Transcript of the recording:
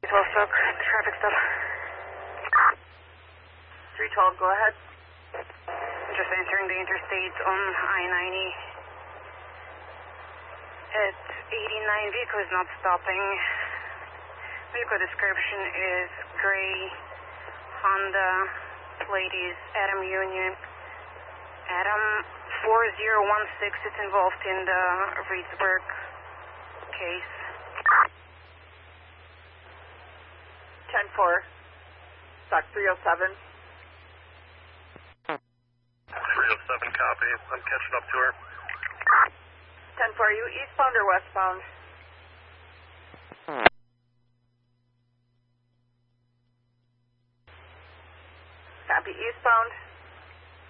12 traffic stop. 312, go ahead. Just entering the interstate on I-90. At 89, vehicle is not stopping. Vehicle description is gray Honda. Plate is Adam Union. Adam 4016, it's involved in the Reedsburg case. 10-4, stock 307. 307, copy. I'm catching up to her. 10-4, are you eastbound or westbound?